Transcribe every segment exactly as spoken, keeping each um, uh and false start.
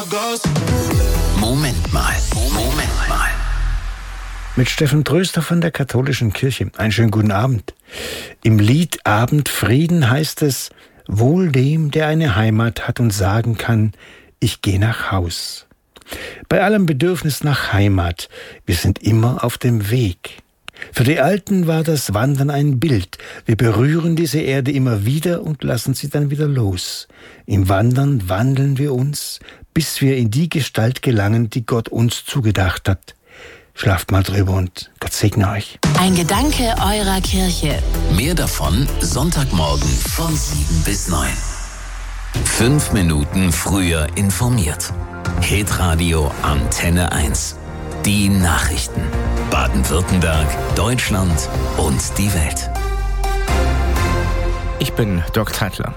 Moment mal, Moment mal. Mit Steffen Tröster von der Katholischen Kirche. Einen schönen guten Abend. Im Lied Abend Frieden heißt es: Wohl dem, der eine Heimat hat und sagen kann, ich gehe nach Haus. Bei allem Bedürfnis nach Heimat, wir sind immer auf dem Weg. Für die Alten war das Wandern ein Bild. Wir berühren diese Erde immer wieder und lassen sie dann wieder los. Im Wandern wandeln wir uns, bis wir in die Gestalt gelangen, die Gott uns zugedacht hat. Schlaft mal drüber und Gott segne euch. Ein Gedanke eurer Kirche. Mehr davon Sonntagmorgen von sieben bis neun. Fünf Minuten früher informiert. Hitradio Antenne eins. Die Nachrichten. Baden-Württemberg, Deutschland und die Welt. Ich bin Dirk Zeitler.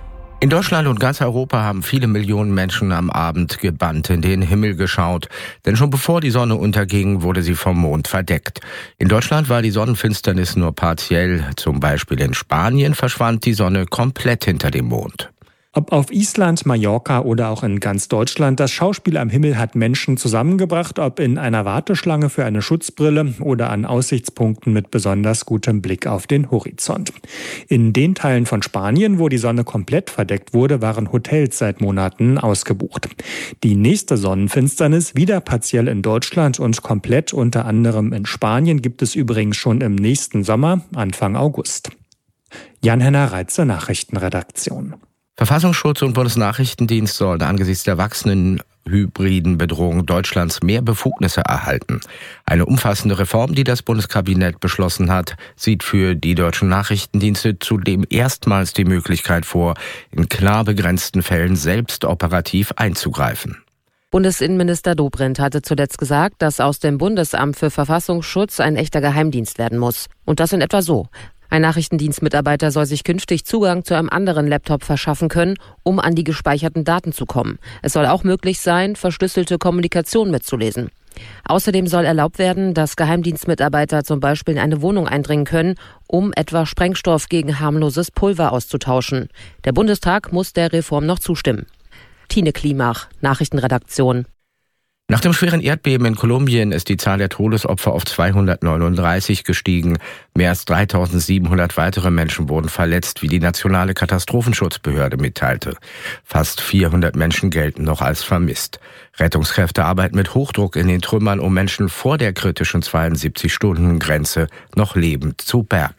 In Deutschland und ganz Europa haben viele Millionen Menschen am Abend gebannt in den Himmel geschaut. Denn schon bevor die Sonne unterging, wurde sie vom Mond verdeckt. In Deutschland war die Sonnenfinsternis nur partiell. Zum Beispiel in Spanien verschwand die Sonne komplett hinter dem Mond. Ob auf Island, Mallorca oder auch in ganz Deutschland, das Schauspiel am Himmel hat Menschen zusammengebracht, ob in einer Warteschlange für eine Schutzbrille oder an Aussichtspunkten mit besonders gutem Blick auf den Horizont. In den Teilen von Spanien, wo die Sonne komplett verdeckt wurde, waren Hotels seit Monaten ausgebucht. Die nächste Sonnenfinsternis, wieder partiell in Deutschland und komplett unter anderem in Spanien, gibt es übrigens schon im nächsten Sommer, Anfang August. Jan-Henner Reitze, Nachrichtenredaktion. Verfassungsschutz und Bundesnachrichtendienst sollen angesichts der wachsenden hybriden Bedrohung Deutschlands mehr Befugnisse erhalten. Eine umfassende Reform, die das Bundeskabinett beschlossen hat, sieht für die deutschen Nachrichtendienste zudem erstmals die Möglichkeit vor, in klar begrenzten Fällen selbst operativ einzugreifen. Bundesinnenminister Dobrindt hatte zuletzt gesagt, dass aus dem Bundesamt für Verfassungsschutz ein echter Geheimdienst werden muss. Und das in etwa so: Ein Nachrichtendienstmitarbeiter soll sich künftig Zugang zu einem anderen Laptop verschaffen können, um an die gespeicherten Daten zu kommen. Es soll auch möglich sein, verschlüsselte Kommunikation mitzulesen. Außerdem soll erlaubt werden, dass Geheimdienstmitarbeiter zum Beispiel in eine Wohnung eindringen können, um etwa Sprengstoff gegen harmloses Pulver auszutauschen. Der Bundestag muss der Reform noch zustimmen. Tine Klimach, Nachrichtenredaktion. Nach dem schweren Erdbeben in Kolumbien ist die Zahl der Todesopfer auf zweihundertneununddreißig gestiegen. Mehr als dreitausendsiebenhundert weitere Menschen wurden verletzt, wie die nationale Katastrophenschutzbehörde mitteilte. Fast vierhundert Menschen gelten noch als vermisst. Rettungskräfte arbeiten mit Hochdruck in den Trümmern, um Menschen vor der kritischen zweiundsiebzig-Stunden-Grenze noch lebend zu bergen.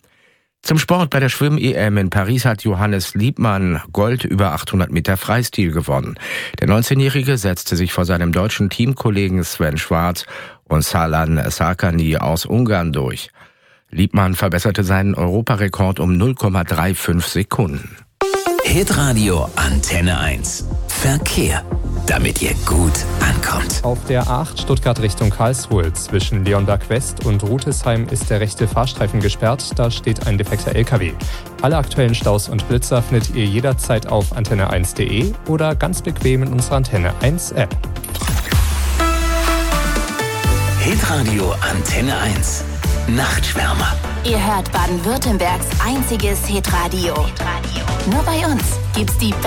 Zum Sport: Bei der Schwimm-E M in Paris hat Johannes Liebmann Gold über achthundert Meter Freistil gewonnen. Der neunzehnjährige setzte sich vor seinem deutschen Teamkollegen Sven Schwarz und Salan Sarkani aus Ungarn durch. Liebmann verbesserte seinen Europarekord um null Komma fünfunddreißig Sekunden. Hitradio Antenne eins. Verkehr, damit ihr gut ankommt. Auf der A acht Stuttgart Richtung Karlsruhe zwischen Leonberg West und Rutesheim ist der rechte Fahrstreifen gesperrt. Da steht ein defekter L K W. Alle aktuellen Staus und Blitzer findet ihr jederzeit auf antenne eins punkt de oder ganz bequem in unserer Antenne eins App. Hitradio Antenne eins. Nachtschwärmer. Ihr hört Baden-Württembergs einziges Hitradio. Nur bei uns gibt's die